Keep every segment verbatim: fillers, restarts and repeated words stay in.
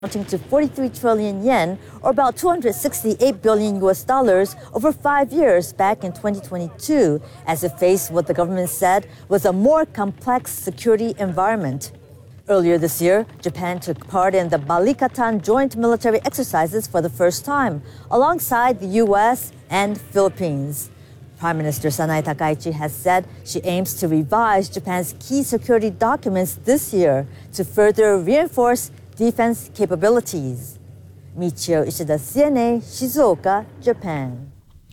amounting to forty-three trillion yen, or about two hundred sixty-eight billion U S dollars over five years back in twenty twenty-two, as it faced what the government said was a more complex security environment. Earlier this year, Japan took part in the Balikatan joint military exercises for the first time, alongside the U S and Philippines. Prime Minister Sanae Takaichi has said she aims to revise Japan's key security documents this year to further reinforce defense capabilities. Michio Ishida, C N A, Shizuoka, Japan.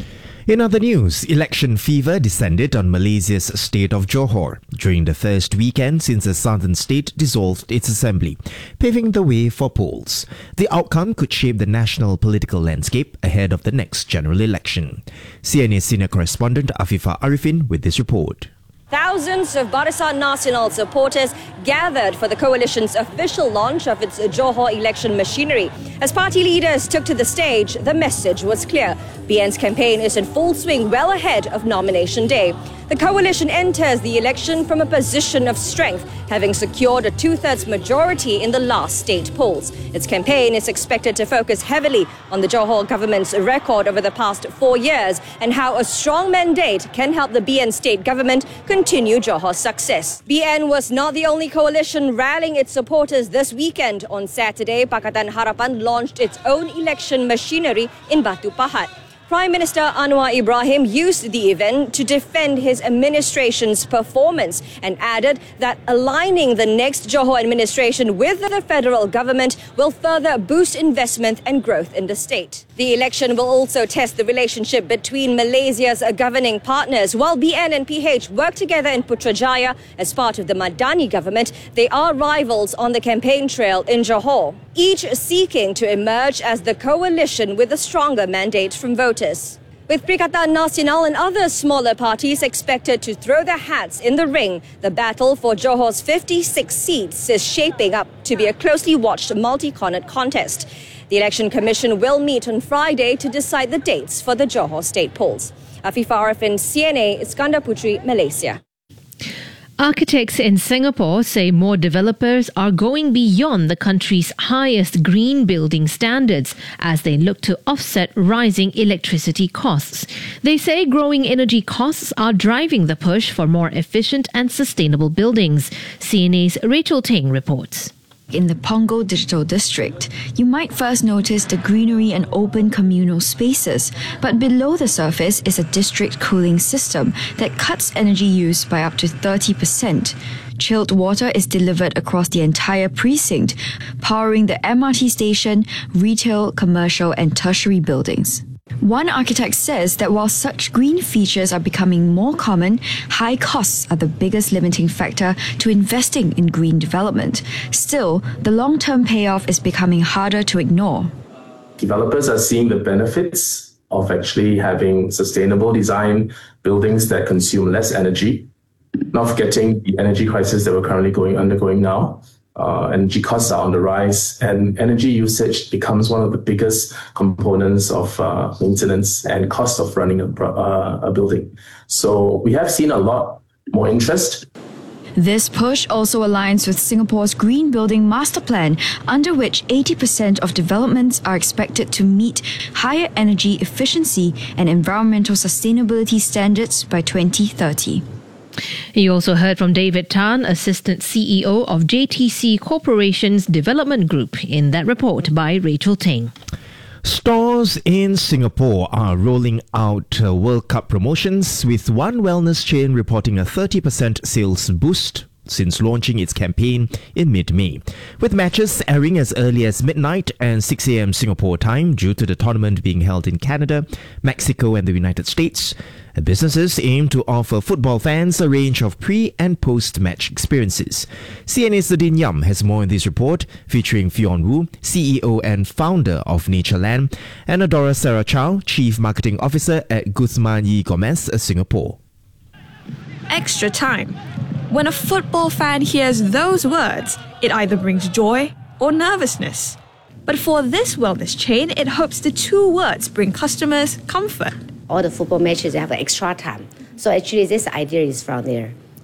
In other news, election fever descended on Malaysia's state of Johor during the first weekend since the southern state dissolved its assembly, paving the way for polls. The outcome could shape the national political landscape ahead of the next general election. C N A senior correspondent Afifa Arifin with this report. Thousands of Barisan Nasional supporters gathered for the coalition's official launch of its Johor election machinery. As party leaders took to the stage, the message was clear. B N's campaign is in full swing well ahead of nomination day. The coalition enters the election from a position of strength, having secured a two-thirds majority in the last state polls. Its campaign is expected to focus heavily on the Johor government's record over the past four years and how a strong mandate can help the B N state government continue Johor's success. B N was not the only coalition rallying its supporters this weekend. On Saturday, Pakatan Harapan launched its own election machinery in Batu Pahat. Prime Minister Anwar Ibrahim used the event to defend his administration's performance and added that aligning the next Johor administration with the federal government will further boost investment and growth in the state. The election will also test the relationship between Malaysia's governing partners. While B N and P H work together in Putrajaya as part of the Madani government, they are rivals on the campaign trail in Johor, each seeking to emerge as the coalition with a stronger mandate from voters. With Perikatan Nasional and other smaller parties expected to throw their hats in the ring, the battle for Johor's fifty-six seats is shaping up to be a closely watched multi-cornered contest. The Election Commission will meet on Friday to decide the dates for the Johor state polls. Afifa Arifin, C N A, Iskandar Putri, Malaysia. Architects in Singapore say more developers are going beyond the country's highest green building standards as they look to offset rising electricity costs. They say growing energy costs are driving the push for more efficient and sustainable buildings. C N A's Rachel Teng reports. In the Punggol Digital District, you might first notice the greenery and open communal spaces, but below the surface is a district cooling system that cuts energy use by up to thirty percent. Chilled water is delivered across the entire precinct, powering the M R T station, retail, commercial and tertiary buildings. One architect says that while such green features are becoming more common, high costs are the biggest limiting factor to investing in green development. Still, the long-term payoff is becoming harder to ignore. Developers are seeing the benefits of actually having sustainable design buildings that consume less energy, not forgetting the energy crisis that we're currently going undergoing now. Uh, energy costs are on the rise, and energy usage becomes one of the biggest components of uh, maintenance and cost of running a, uh, a building. So we have seen a lot more interest. This push also aligns with Singapore's Green Building Master Plan, under which eighty percent of developments are expected to meet higher energy efficiency and environmental sustainability standards by twenty thirty. You also heard from David Tan, Assistant C E O of J T C Corporation's Development Group, in that report by Rachel Teng. Stores in Singapore are rolling out uh, World Cup promotions, with one wellness chain reporting a thirty percent sales boost since launching its campaign in mid-May, with matches airing as early as midnight and six a.m. Singapore time due to the tournament being held in Canada, Mexico and the United States. Businesses aim to offer football fans a range of pre- and post-match experiences. C N A's Nadine Yam has more in this report, featuring Fion Wu, C E O and founder of Natureland, and Adora Sarah Chow, Chief Marketing Officer at Guzman Y Gomez, Singapore. Extra time. When a football fan hears those words, it either brings joy or nervousness. But for this wellness chain, it hopes the two words bring customers comfort. All the football matches have extra time. So actually this idea is from there.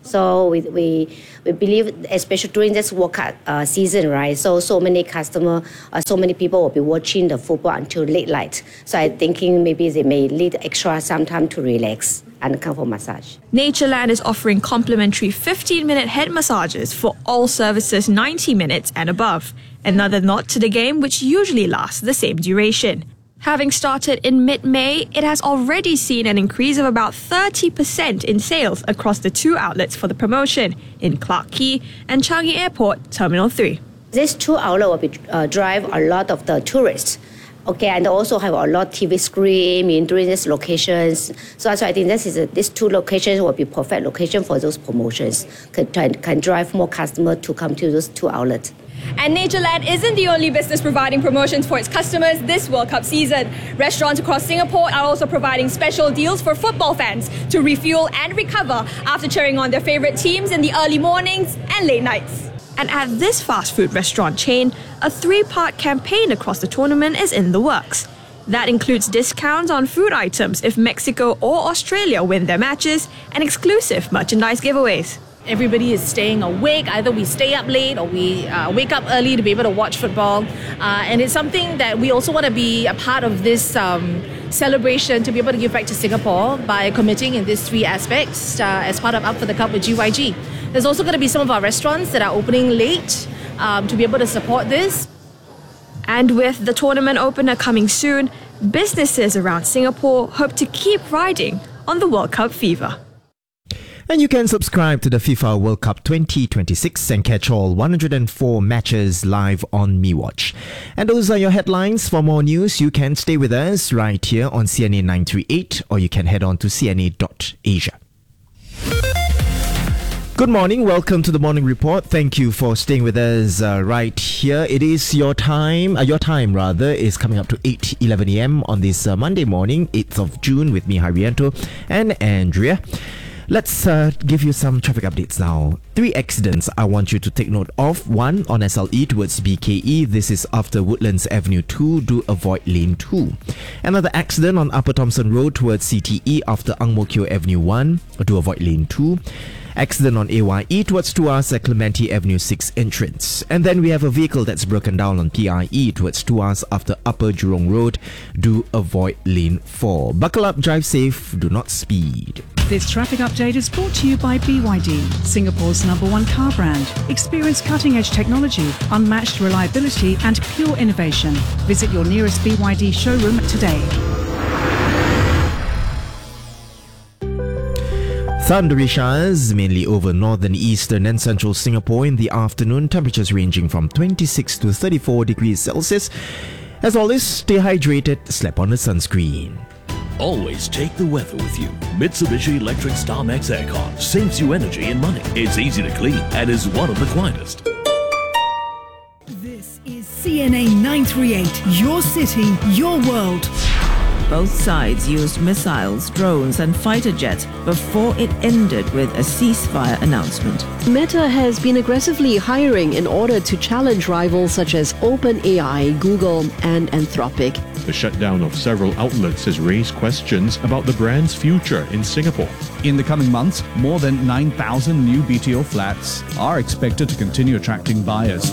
So we we, we believe, especially during this World Cup uh, season, right? So so many customer, uh, so many people will be watching the football until late night. So I'm thinking maybe they may need extra some time to relax and come for massage. Natureland is offering complimentary fifteen-minute head massages for all services ninety minutes and above. Another nod to the game, which usually lasts the same duration. Having started in mid-May, it has already seen an increase of about thirty percent in sales across the two outlets for the promotion in Clarke Quay and Changi Airport Terminal three. These two outlets will be, uh, drive a lot of the tourists. Okay, and also have a lot of T V screen in during these locations. So that's why I think this is a, these two locations will be perfect location for those promotions. Can, can drive more customers to come to those two outlets. And Natureland isn't the only business providing promotions for its customers this World Cup season. Restaurants across Singapore are also providing special deals for football fans to refuel and recover after cheering on their favourite teams in the early mornings and late nights. And at this fast food restaurant chain, a three-part campaign across the tournament is in the works. That includes discounts on food items if Mexico or Australia win their matches and exclusive merchandise giveaways. Everybody is staying awake. Either we stay up late or we uh, wake up early to be able to watch football. Uh, and it's something that we also want to be a part of this um, celebration, to be able to give back to Singapore by committing in these three aspects uh, as part of Up for the Cup with G Y G. There's also going to be some of our restaurants that are opening late um, to be able to support this. And with the tournament opener coming soon, businesses around Singapore hope to keep riding on the World Cup fever. And you can subscribe to the FIFA World Cup twenty twenty-six and catch all one hundred four matches live on MeWatch. And those are your headlines. For more news, you can stay with us right here on C N A nine thirty-eight, or you can head on to c n a dot asia. Good morning. Welcome to the Morning Report. Thank you for staying with us uh, right here. It is your time, uh, your time rather, is coming up to eight eleven a m on this uh, Monday morning, eighth of June, with me, Haryanto, and Andrea. Let's uh, give you some traffic updates now. Three accidents I want you to take note of. One on S L E towards B K E. This is after Woodlands Avenue two. Do avoid lane two. Another accident on Upper Thomson Road towards C T E after Ang Mo Kio Avenue one. Do avoid lane two. Accident on A Y E towards Tuas at Clementi Avenue six entrance. And then we have a vehicle that's broken down on P I E towards Tuas after Upper Jurong Road. Do avoid lane four. Buckle up, drive safe, do not speed. This traffic update is brought to you by B Y D, Singapore's number one car brand. Experience cutting-edge technology, unmatched reliability and pure innovation. Visit your nearest B Y D showroom today. Thundery showers mainly over northern, eastern and central Singapore in the afternoon. Temperatures ranging from twenty-six to thirty-four degrees Celsius. As always, stay hydrated, slap on the sunscreen. Always take the weather with you. Mitsubishi Electric StarMax Aircon saves you energy and money. It's easy to clean and is one of the quietest. This is C N A nine thirty-eight, your city, your world. Both sides used missiles, drones and fighter jets before it ended with a ceasefire announcement. Meta has been aggressively hiring in order to challenge rivals such as OpenAI, Google and Anthropic. The shutdown of several outlets has raised questions about the brand's future in Singapore. In the coming months, more than nine thousand new B T O flats are expected to continue attracting buyers.